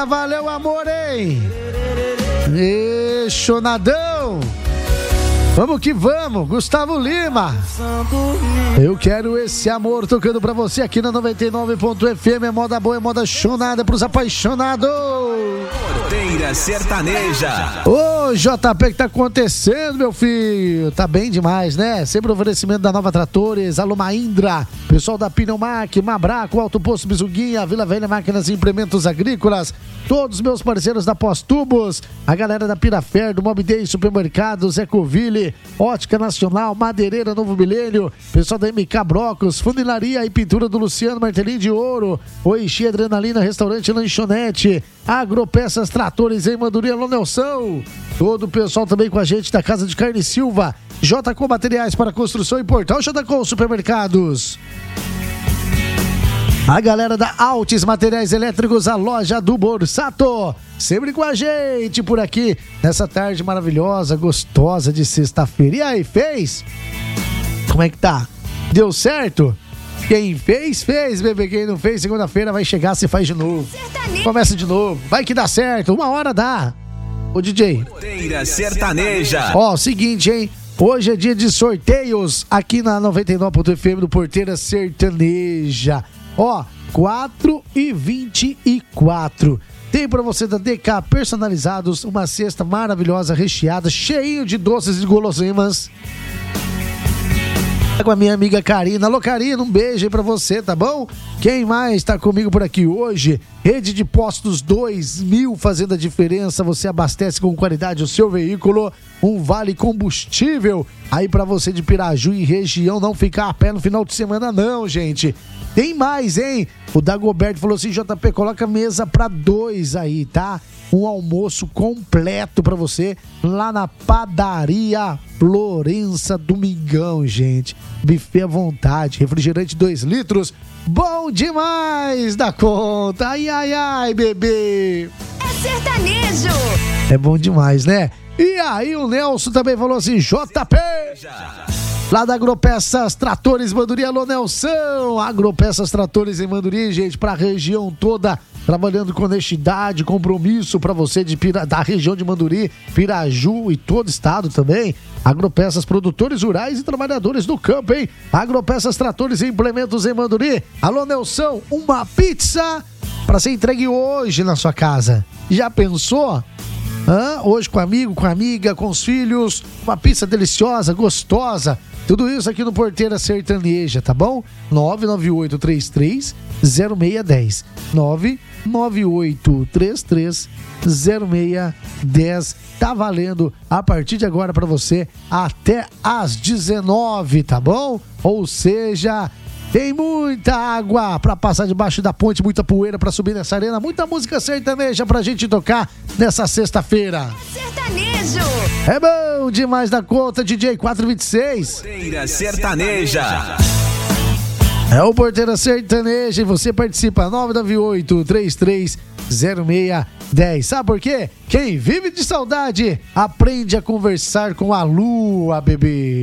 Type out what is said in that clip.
Eita, valeu, amor, hein? Chonadão. Vamos que vamos, Gustavo Lima. Eu quero esse amor tocando pra você aqui na 99.fm. É moda boa, é moda chonada pros apaixonados. Porteira Sertaneja. Ô, JP, que tá acontecendo, meu filho? Tá bem demais, né? Sempre oferecimento da Nova Tratores, Alô Mahindra, pessoal da Pneumac, Mabraco, Alto Posto Bizuguinha, Vila Velha Máquinas e Implementos Agrícolas, todos meus parceiros da Pós-Tubos, a galera da Pirafer, do Mob Day Supermercados, Ecoville, Ótica Nacional, Madeireira Novo Milênio, pessoal da MK Brocos, Funilaria e Pintura do Luciano Martelinho de Ouro, Oixi Adrenalina, Restaurante Lanchonete, Agropeças Tratores em Manduria, Alô Nelson, todo o pessoal também com a gente da Casa de Carne Silva, JCO Materiais para Construção e Portal JCO Supermercados. A galera da Altis Materiais Elétricos, a loja do Borsato, sempre com a gente por aqui, nessa tarde maravilhosa, gostosa de sexta-feira. E aí, fez? Como é que tá? Deu certo? Quem fez, fez, bebê. Quem não fez, segunda-feira vai chegar, se faz de novo. Começa de novo, vai que dá certo, uma hora dá. Ô, DJ. Porteira Sertaneja. Ó, seguinte, hein? Hoje é dia de sorteios aqui na 99.fm do Porteira Sertaneja. Ó, 4h24. Tem pra você da DK Personalizados uma cesta maravilhosa, recheada, cheio de doces e guloseimas. Com a minha amiga Karina. Alô, Karina, um beijo aí pra você, tá bom? Quem mais tá comigo por aqui hoje? Rede de Postos 2000 fazendo a diferença. Você abastece com qualidade o seu veículo. Um vale combustível aí pra você de Piraju e região. Não ficar a pé no final de semana não, gente. Tem mais, hein? O Dagoberto falou assim, JP, coloca mesa pra 2 aí, tá? Um almoço completo pra você lá na Padaria Florença Domingão, gente. Buffet à vontade, refrigerante 2 litros. Bom demais da conta. Ai, ai, ai, bebê. É sertanejo. É bom demais, né? E aí o Nelson também falou assim, JP... Lá da Agropeças Tratores Manduria, alô Nelson. Agropeças Tratores em Manduria, gente, pra região toda, trabalhando com honestidade, compromisso pra você da região de Manduri, Piraju e todo estado também. Agropeças, produtores rurais e trabalhadores do campo, hein? Agropeças Tratores e Implementos em Manduri. Alô Nelson, uma pizza pra ser entregue hoje na sua casa. Já pensou? Hoje com amigo, com amiga, com os filhos, uma pizza deliciosa, gostosa. Tudo isso aqui no Porteira Sertaneja, tá bom? 998330610. 998330610. Tá valendo a partir de agora pra você até às 19, tá bom? Ou seja, tem muita água pra passar debaixo da ponte, muita poeira pra subir nessa arena, muita música sertaneja pra gente tocar nessa sexta-feira. Sertanejo. É bom demais da conta, DJ 426. Porteira Sertaneja. É o Porteira Sertaneja e você participa 998-330610. Sabe por quê? Quem vive de saudade aprende a conversar com a lua, bebê.